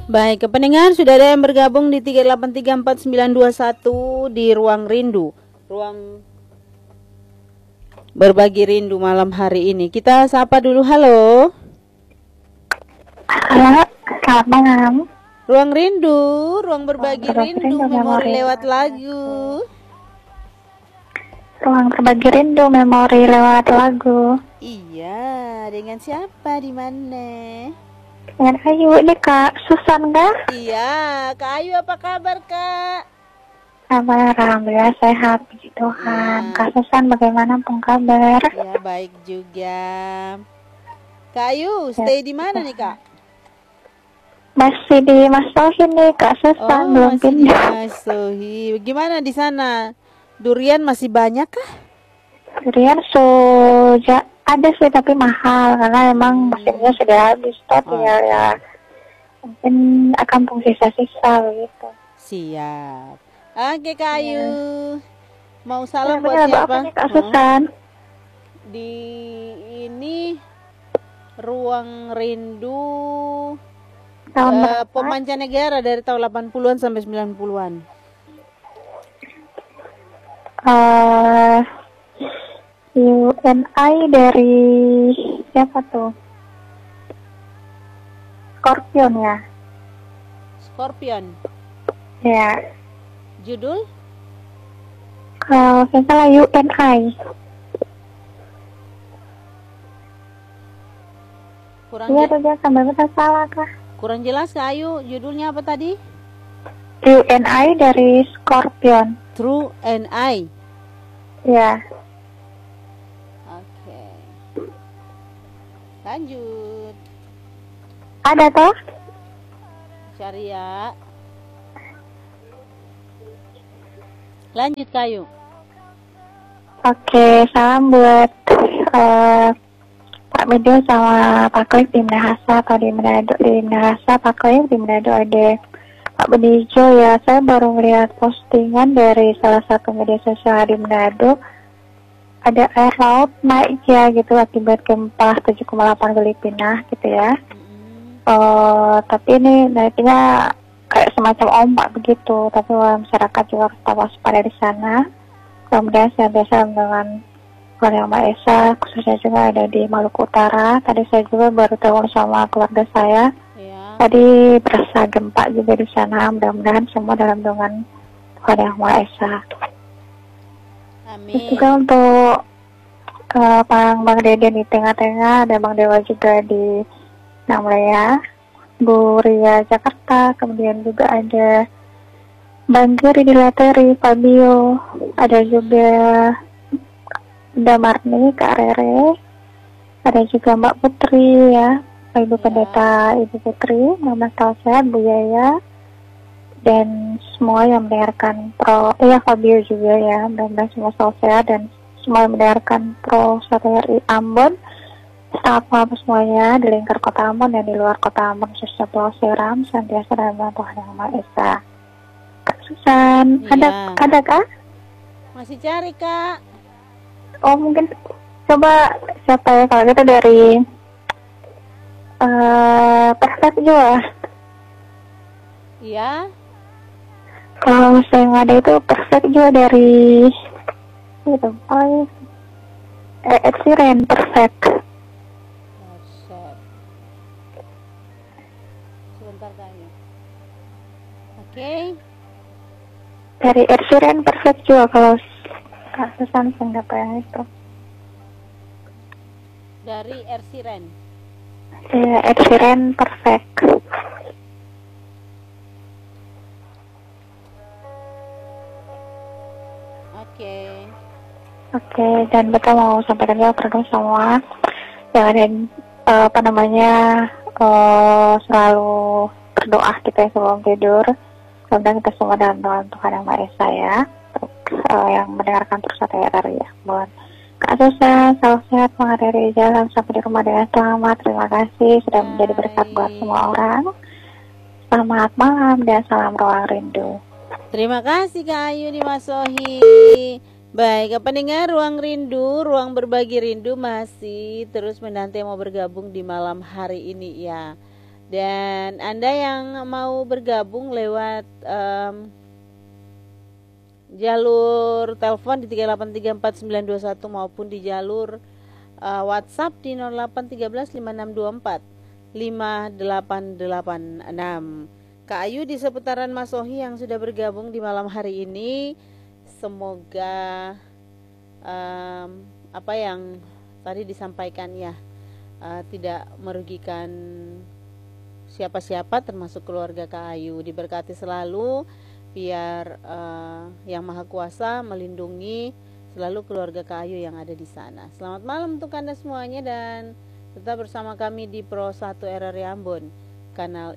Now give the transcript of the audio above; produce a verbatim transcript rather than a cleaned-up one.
Baik, ke pendengar sudah ada yang bergabung di tiga delapan tiga empat sembilan dua satu di Ruang Rindu, Ruang Berbagi Rindu malam hari ini. Kita sapa dulu, halo. Halo, selamat malam. Ruang Rindu, Ruang Berbagi Ruang Rindu, Rindu, memori memori lewat lagu. Ruang Berbagi Rindu, memori lewat lagu. Iya, dengan siapa, di mana? Dengan Ayu, ini Kak Susan kah? Iya, Kak Ayu apa kabar, Kak? Kabar, alhamdulillah sehat, puji Tuhan. Ya. Kak Susan bagaimana pun kabar? Ya, baik juga. Kak Ayu, stay di mana nih, Kak? Masih di Mas Sohi nih, Kak Susan, Oh, belum masih di pindah. Mas Sohi. Gimana di sana? Durian masih banyak kah? Durian sudah ada sih, tapi mahal karena emang musimnya sudah habis. Toh tinggal Oke. ya mungkin akan pun sisa-sisa gitu. Siap. Oke, Kak Ayu. Mau salam Ya, buat bener, siapa? apa nih Kak Hah? Susan? Di ini Ruang Rindu Tahun eh, berapa? pemancanegara dari tahun delapan puluhan sampai sembilan puluhan. Uh, U N I dari siapa tuh? Scorpion ya? Scorpion. Ya. Judul? Kalau saya salah U N I. Kurang Iya je- tuh dia sampai betul salah kah? kurang jelas, Kak Ayu. Judulnya apa tadi? U N I dari Scorpion. True and I. Ya. Oke. Lanjut. Ada toh? Cari ya. Lanjut, Kayu. Oke, salam buat uh, Pak Medo sama Pak Klik di Minahasa atau di Manado. Di Minahasa, Pak Klik di Manado ada Pak Benijo ya. Saya baru melihat postingan dari salah satu media sosial di Manado. Ada air laut naik ya gitu akibat gempa tujuh koma delapan Filipina gitu ya. Uh, tapi ini naiknya kayak semacam ombak begitu. Tapi masyarakat juga harus waspada di sana. Kemudian saya biasa dengan Tuhan Yang Maha Esa, khususnya juga ada di Maluku Utara. Tadi saya juga baru telepon sama keluarga saya. Ya. Tadi berasa gempa juga di sana. Mudah-mudahan semua dalam lindungan Tuhan Yang Maha Esa. Amin. Terus juga untuk uh, Bang Bang Deden di tengah-tengah, ada Bang Dewa juga di Namlea, Bu Ria Jakarta, kemudian juga ada Bang Giri di Lateri, Fabio, ada juga Damarni, Kak Rere, ada juga Mbak Putri ya, Ibu Ya. Pendeta Ibu Putri, Mama sehat, Bu Yaya, dan semua yang mendengarkan pro, iya Fabio juga ya, mudah-mudahan semua selalu sehat dan semua yang mendengarkan pro satu R I Ambon, staf apa semuanya di lingkar kota Ambon dan di luar kota Ambon, khususnya Pulau Seram, senantiasa dalam Tuhan Yang Maha Esa. Kak Susan, Iya. ada ada kah? Masih cari, Kak. Oh mungkin coba siapa ya kalau gitu dari uh, Perfect juga. Iya. Kalau saya nggak ada itu Perfect juga dari itu oh eh, Ed Sheeran Perfect. Buset. Sebentar, Kayu. Oke. Dari Ed Sheeran Perfect juga kalau Kak Susan nggak yang itu. Dari R C Ren. Ya, Ed Sheeran Perfect. Oke. Oke, dan betul mau sampaikan juga perlu semua yang ada eh, apa namanya eh, selalu berdoa kita sebelum tidur. Kemudian kita semua dalam doa Tuhan Yang Maha Esa ya. Untuk, eh, yang mendengarkan terus T R ya. Mohon Kak Susan, salam sehat menghadiri jalan sampai di rumah dengan selamat. Terima kasih sudah menjadi berkat buat semua orang. Selamat malam dan salam Ruang Rindu. Terima kasih, Kak Ayu di Mas Sohi. Baik, pendengar Ruang Rindu, Ruang Berbagi Rindu masih terus menanti mau bergabung di malam hari ini ya. Dan Anda yang mau bergabung lewat um, jalur telepon di tiga delapan tiga empat sembilan dua satu maupun di jalur uh, WhatsApp di nol delapan satu tiga lima enam dua empat lima delapan delapan enam. Kak Ayu di seputaran Mas Sohi yang sudah bergabung di malam hari ini, semoga um, apa yang tadi disampaikan ya uh, tidak merugikan siapa-siapa termasuk keluarga Kak Ayu. Diberkati selalu, biar uh, Yang Maha Kuasa melindungi selalu keluarga Kak Ayu yang ada di sana. Selamat malam untuk Anda semuanya dan tetap bersama kami di Pro satu R R I Ambon, kanal